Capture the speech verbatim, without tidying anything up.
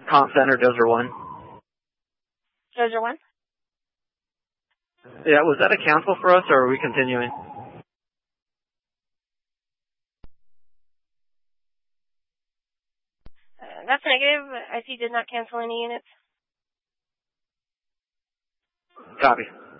Comp Center, Dozer one. Dozer one? Yeah, was that a cancel for us, or are we continuing? Uh, that's negative. I C did not cancel any units. Copy.